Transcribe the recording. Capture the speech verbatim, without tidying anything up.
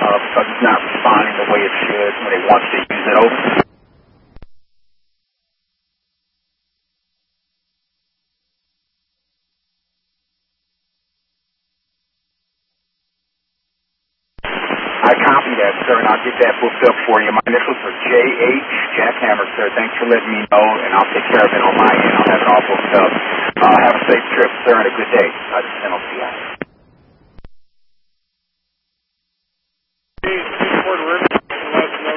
uh, because it's not responding the way it should when it wants to use it. Over. I copy that, sir, and I'll get that booked up for you. My initials are J H, Jack Hammer, sir. Thanks for letting me know, and I'll take care of it on my end. I'll have it all booked up. Uh, have a safe trip, sir, and a good day. I just sent on C I.